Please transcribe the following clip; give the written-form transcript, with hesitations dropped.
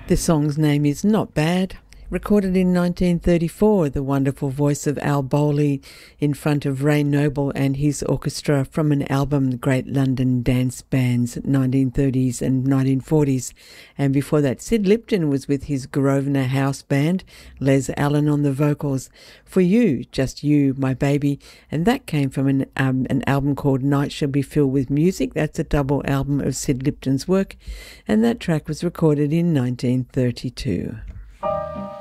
The song's name is Not Bad. Recorded in 1934, the wonderful voice of Al Bowley in front of Ray Noble and his orchestra from an album, The Great London Dance Bands, 1930s and 1940s. And before that, Sid Lipton was with his Grosvenor House Band, Les Allen on the vocals. For You, Just You, My Baby. And that came from an album called Night Shall Be Filled with Music. That's a double album of Sid Lipton's work. And that track was recorded in 1932.